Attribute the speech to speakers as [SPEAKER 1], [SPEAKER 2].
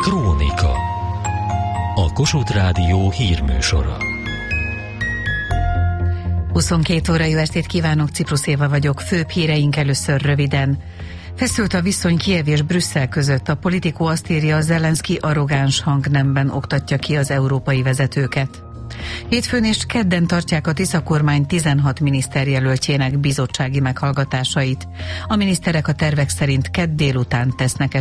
[SPEAKER 1] Krónika. A Kossuth Rádió hírműsora.
[SPEAKER 2] 22 óra, jó estét kívánok, Ciprus Éva vagyok. Főbb híreink először röviden. Feszült a viszony Kijev és Brüsszel között. A Politico azt írja, Zelenszky arrogáns hangnemben oktatja ki az európai vezetőket. Hétfőn és kedden tartják a Tisza kormány 16 miniszterjelöltjének bizottsági meghallgatásait. A miniszterek a tervek szerint kedd délután tesznek